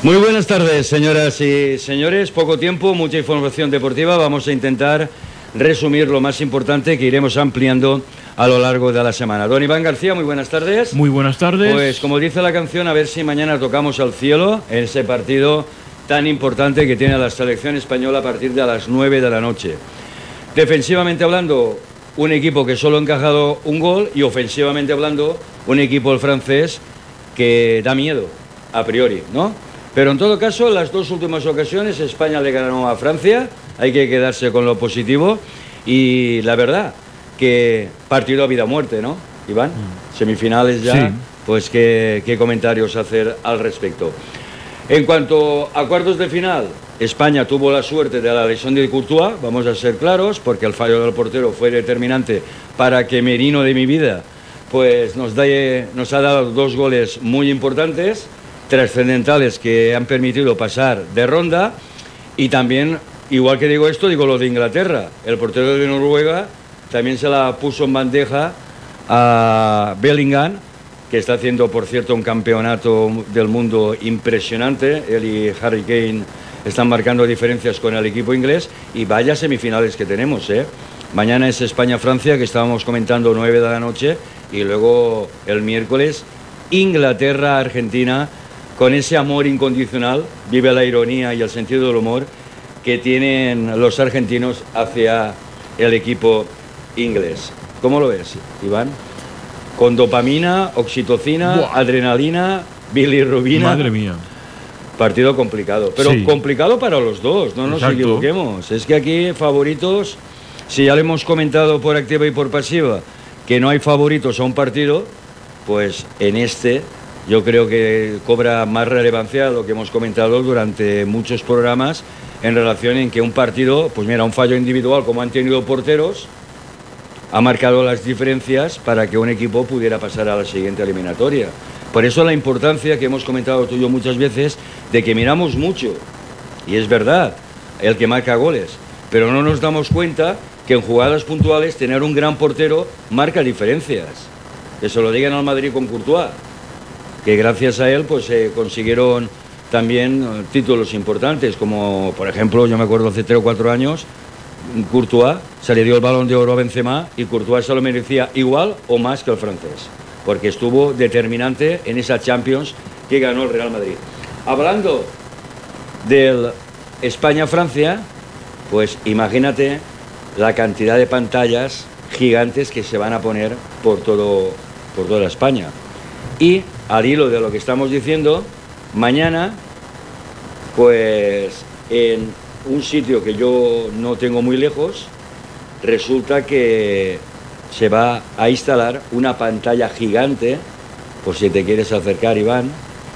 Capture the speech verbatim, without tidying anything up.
Muy buenas tardes, señoras y señores. Poco tiempo, mucha información deportiva. Vamos a intentar resumir lo más importante que iremos ampliando a lo largo de la semana. Don Iván García, muy buenas tardes. Muy buenas tardes. Pues como dice la canción, a ver si mañana tocamos al cielo en ese partido tan importante que tiene la selección española a partir de las nueve de la noche. Defensivamente hablando, un equipo que solo ha encajado un gol, y ofensivamente hablando, un equipo el francés que da miedo, a priori, ¿no? Pero en todo caso, las dos últimas ocasiones España le ganó a Francia, hay que quedarse con lo positivo, y la verdad que partido a vida o muerte, ¿no, Iván? Mm. Semifinales ya, sí. Pues ¿qué, qué comentarios hacer al respecto? En cuanto a cuartos de final, España tuvo la suerte de la lesión de Courtois, vamos a ser claros, porque el fallo del portero fue determinante para que Merino de mi vida pues nos, de, nos ha dado dos goles muy importantes, trascendentales, que han permitido pasar de ronda. Y también, igual que digo esto, digo lo de Inglaterra. El portero de Noruega también se la puso en bandeja a Bellingham, que está haciendo, por cierto, un campeonato del mundo impresionante. Él y Harry Kane están marcando diferencias con el equipo inglés, y vaya semifinales que tenemos, ¿eh? Mañana es España-Francia, que estábamos comentando, nueve de la noche, y luego el miércoles Inglaterra-Argentina, con ese amor incondicional, vive la ironía y el sentido del humor que tienen los argentinos hacia el equipo inglés. ¿Cómo lo ves, Iván? Con dopamina, oxitocina, Buah. adrenalina, bilirrubina. Madre mía. Partido complicado, pero sí. complicado para los dos, no nos Exacto. equivoquemos. Es que aquí favoritos, si ya le hemos comentado por activa y por pasiva que no hay favoritos a un partido, pues en este yo creo que cobra más relevancia lo que hemos comentado durante muchos programas en relación en que un partido, pues mira, un fallo individual como han tenido porteros, ha marcado las diferencias para que un equipo pudiera pasar a la siguiente eliminatoria. Por eso la importancia que hemos comentado tú y yo muchas veces de que miramos mucho, y es verdad, el que marca goles, pero no nos damos cuenta que en jugadas puntuales tener un gran portero marca diferencias. Que se lo digan al Madrid con Courtois, que gracias a él pues eh, consiguieron también eh, títulos importantes, como por ejemplo, yo me acuerdo hace tres o cuatro años, Courtois se le dio el Balón de Oro a Benzema, y Courtois se lo merecía igual o más que el francés, porque estuvo determinante en esa Champions que ganó el Real Madrid. Hablando del España-Francia, pues imagínate la cantidad de pantallas gigantes que se van a poner por todo, por toda España. Y al hilo de lo que estamos diciendo, mañana, pues en un sitio que yo no tengo muy lejos, resulta que se va a instalar una pantalla gigante, por si te quieres acercar, Iván,